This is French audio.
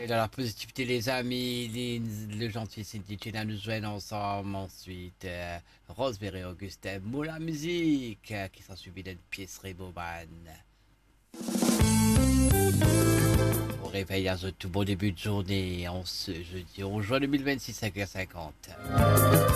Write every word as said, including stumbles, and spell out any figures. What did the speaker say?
Et dans la positivité, les amis, les- le gentil Cindy Chena nous joignent ensemble. Ensuite, euh, Rosemary Augustin, Moula Musique, euh, qui sera suivi d'une pièce Reboban. Au réveil à ce tout bon début de journée, en ce jeudi onze juin deux mille vingt-six, cinq heures cinquante.